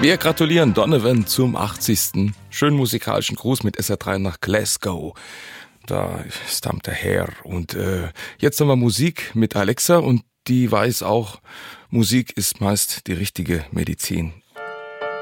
Wir gratulieren Donovan zum 80. Schönen musikalischen Gruß mit SR3 nach Glasgow. Da stammt er her. Und jetzt haben wir Musik mit Alexa und die weiß auch, Musik ist meist die richtige Medizin.